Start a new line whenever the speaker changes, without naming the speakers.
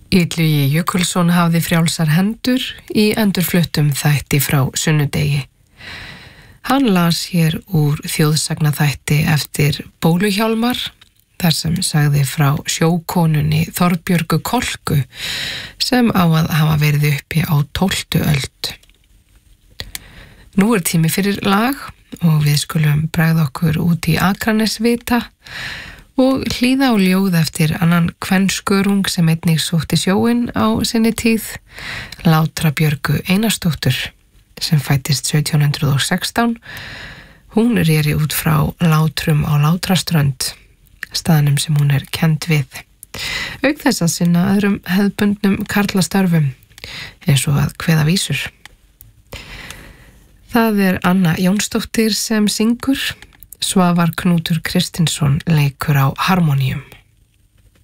Illugi Jökulsson hafði frjálsar hendur í endurfluttum þætti frá sunnudegi. Hann las hér úr þjóðsagnaþætti eftir Bóluhjálmar, þar sem sagði frá sjókonunni Þorbjörgu Kolku sem á að hafa verið uppi á 12. öld. Nú tími fyrir lag og við skulum bregða okkur út í Akranesvita og hlýða á ljóð eftir annan kvenskörung sem einnig sótti sjóinn á sinni tíð, Látra Björgu Einarsdóttur, sem fæddist 1716. Hún réri út frá Látrum á Látraströnd, staðnum sem hún kennd við. Auk þess að sinna öðrum hefðbundnum karlastörfum, eins og að kveða vísur. Það Anna Jónsdóttir sem syngur, Svavar Knútur Kristinsson leikur á harmoníum.